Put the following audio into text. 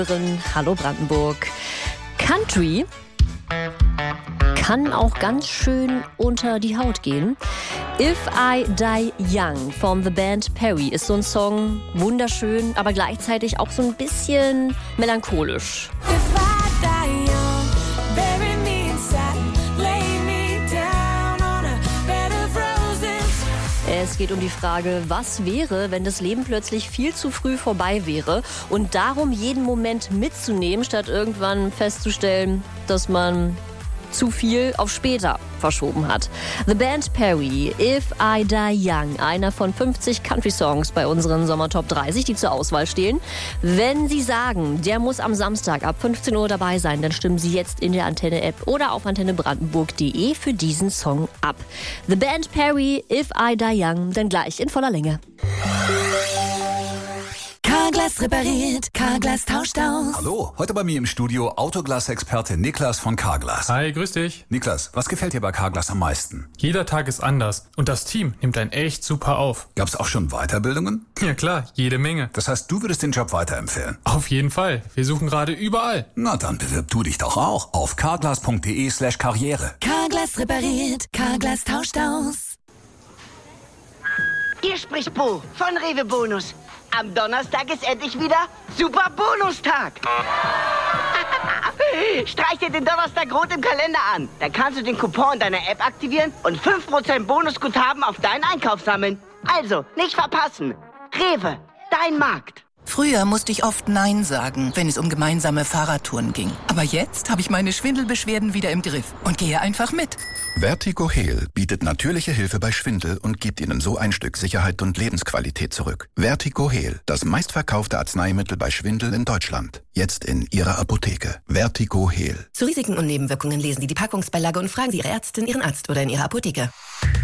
Hallo Brandenburg. Country kann auch ganz schön unter die Haut gehen. If I Die Young von The Band Perry ist so ein Song, wunderschön, aber gleichzeitig auch so ein bisschen melancholisch. Es geht um die Frage, was wäre, wenn das Leben plötzlich viel zu früh vorbei wäre und darum jeden Moment mitzunehmen, statt irgendwann festzustellen, dass man zu viel auf später verschoben hat. The Band Perry, If I Die Young, einer von 50 Country-Songs bei unseren Sommertop 30, die zur Auswahl stehen. Wenn Sie sagen, der muss am Samstag ab 15 Uhr dabei sein, dann stimmen Sie jetzt in der Antenne-App oder auf antennebrandenburg.de für diesen Song ab. The Band Perry, If I Die Young, dann gleich in voller Länge. Carglass repariert, Carglass tauscht aus. Hallo, heute bei mir im Studio Autoglas-Experte Niklas von Carglass. Hi, grüß dich. Niklas, was gefällt dir bei Carglass am meisten? Jeder Tag ist anders und das Team nimmt einen echt super auf. Gab's auch schon Weiterbildungen? Ja klar, jede Menge. Das heißt, du würdest den Job weiterempfehlen? Auf jeden Fall. Wir suchen gerade überall. Na dann bewirb du dich doch auch auf carglass.de/karriere. Carglass repariert, Carglass tauscht aus. Hier spricht Bo von Rewe Bonus. Am Donnerstag ist endlich wieder Super Bonustag. Streich dir den Donnerstag rot im Kalender an. Dann kannst du den Coupon deiner App aktivieren und 5% Bonusguthaben auf deinen Einkauf sammeln. Also, nicht verpassen. Rewe, dein Markt. Früher musste ich oft Nein sagen, wenn es um gemeinsame Fahrradtouren ging. Aber jetzt habe ich meine Schwindelbeschwerden wieder im Griff und gehe einfach mit. Vertigo Heal bietet natürliche Hilfe bei Schwindel und gibt Ihnen so ein Stück Sicherheit und Lebensqualität zurück. Vertigo Heal, das meistverkaufte Arzneimittel bei Schwindel in Deutschland. Jetzt in Ihrer Apotheke. Vertigo Heal. Zu Risiken und Nebenwirkungen lesen Sie die Packungsbeilage und fragen Sie Ihre Ärztin, Ihren Arzt oder in Ihrer Apotheke.